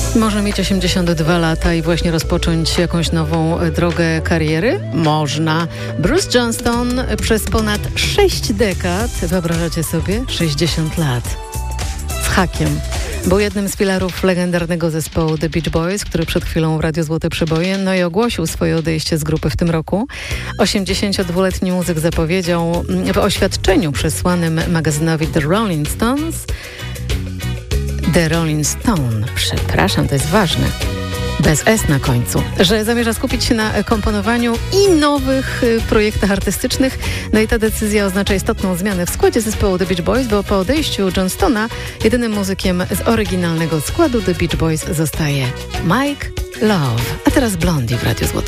Można mieć 82 lata i właśnie rozpocząć jakąś nową drogę kariery? Można. Bruce Johnston przez ponad 6 dekad, wyobrażacie sobie? 60 lat. Z hakiem. Był jednym z filarów legendarnego zespołu The Beach Boys, który przed chwilą w Radiu Złote Przeboje, i ogłosił swoje odejście z grupy w tym roku. 82-letni muzyk zapowiedział w oświadczeniu przesłanym magazynowi The Rolling Stone, przepraszam, to jest ważne, bez S na końcu, że zamierza skupić się na komponowaniu i nowych projektach artystycznych. No i ta decyzja oznacza istotną zmianę w składzie zespołu The Beach Boys, bo po odejściu Johnstona jedynym muzykiem z oryginalnego składu The Beach Boys zostaje Mike Love. A teraz Blondie w Radiu Złote.